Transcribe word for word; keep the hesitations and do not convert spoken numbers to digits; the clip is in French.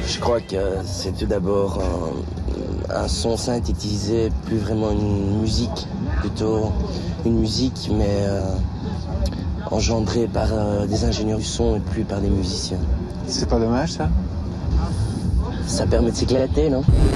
Je crois que c'est tout d'abord un, un son synthétisé, plus vraiment une musique, plutôt une musique, mais euh, engendrée par euh, des ingénieurs du son et plus par des musiciens. C'est pas dommage ça? Ça permet de s'éclater, non?